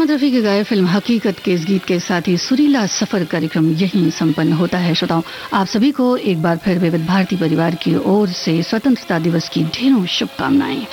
मोहम्मद रफ़ी के गाए फिल्म हकीकत के इस गीत के साथ ही सुरीला सफर कार्यक्रम यहीं संपन्न होता है। श्रोताओं, आप सभी को एक बार फिर विविध भारती परिवार की ओर से स्वतंत्रता दिवस की ढेरों शुभकामनाएं।